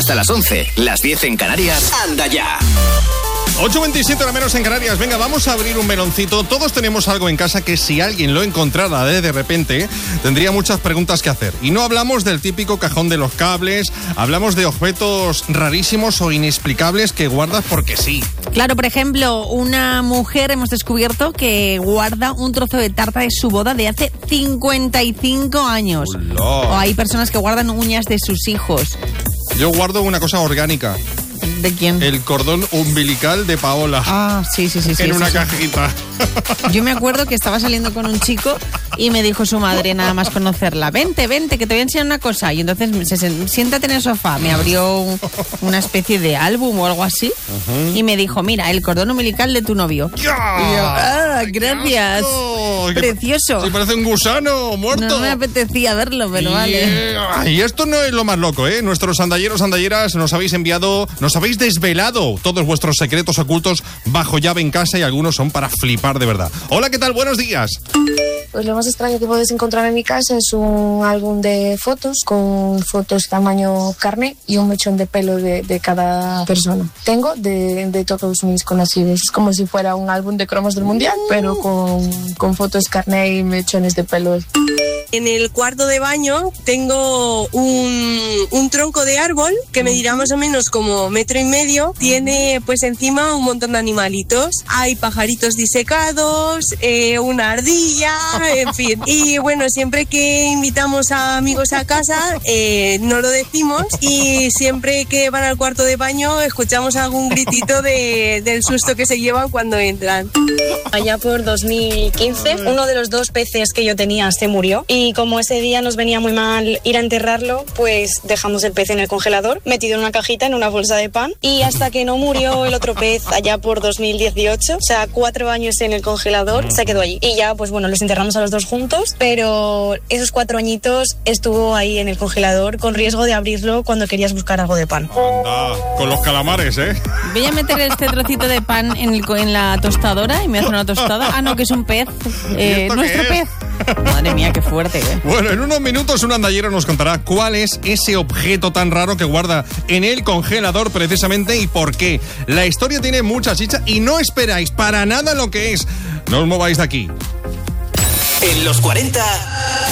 Hasta las 11, las 10 en Canarias. ¡Anda ya! 8:27 hora menos en Canarias. Venga, vamos a abrir un meloncito. Todos tenemos algo en casa que si alguien lo encontrara de repente, tendría muchas preguntas que hacer. Y no hablamos del típico cajón de los cables, hablamos de objetos rarísimos o inexplicables que guardas porque sí. Claro, por ejemplo, una mujer hemos descubierto que guarda un trozo de tarta de su boda de hace 55 años. ¡Hola! O hay personas que guardan uñas de sus hijos. Yo guardo una cosa orgánica. ¿De quién? El cordón umbilical de Paola. Ah, sí. En una cajita. Yo me acuerdo que estaba saliendo con un chico y me dijo su madre, nada más conocerla, vente, que te voy a enseñar una cosa. Y entonces, siéntate en el sofá. Me abrió una especie de álbum o algo así. Y me dijo, mira, el cordón umbilical de tu novio. ¡Ya! Y yo, gracias. Precioso. Sí, parece un gusano muerto. No me apetecía verlo, pero vale. Y esto no es lo más loco, ¿eh? Nuestros andalleros, andalleras, nos habéis desvelado todos vuestros secretos ocultos bajo llave en casa y algunos son para flipar de verdad. Hola, ¿qué tal? Buenos días. Pues lo más extraño que puedes encontrar en mi casa es un álbum de fotos con fotos tamaño carne y un mechón de pelo de cada persona. Tengo de todos mis conocidos. Es como si fuera un álbum de cromos del mundial, pero con fotos carne y mechones de pelo. En el cuarto de baño tengo un tronco de árbol que medirá más o menos como 1,5 metros. Tiene pues encima un montón de animalitos. Hay pajaritos disecados, una ardilla, en fin. Y bueno, siempre que invitamos a amigos a casa, no lo decimos. Y siempre que van al cuarto de baño, escuchamos algún gritito del susto que se llevan cuando entran. Allá por 2015, uno de los 2 peces que yo tenía se murió. Y como ese día nos venía muy mal ir a enterrarlo, pues dejamos el pez en el congelador, metido en una cajita, en una bolsa de pan. Y hasta que no murió el otro pez, allá por 2018, o sea, 4 años en el congelador, se quedó allí. Y ya, pues bueno, los enterramos a los 2 juntos, pero esos 4 añitos estuvo ahí en el congelador con riesgo de abrirlo cuando querías buscar algo de pan. Anda, con los calamares, ¿eh? Voy a meter este trocito de pan en la tostadora y me hace una tostada. Ah, no, que es un pez. Nuestro pez. Madre mía, qué fuerte, ¿eh? Bueno, en unos minutos un andallero nos contará cuál es ese objeto tan raro que guarda en el congelador precisamente y por qué. La historia tiene mucha chicha y no esperáis para nada lo que es. No os mováis de aquí. En los 40